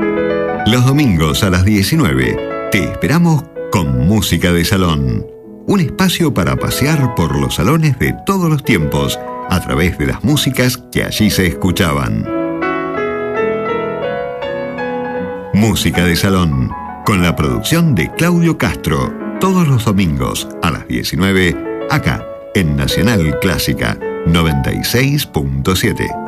Los domingos a las 19 te esperamos con Música de Salón. Un espacio para pasear por los salones de todos los tiempos a través de las músicas que allí se escuchaban. Música de Salón, con la producción de Claudio Castro, todos los domingos a las 19, acá en Nacional Clásica 96.7.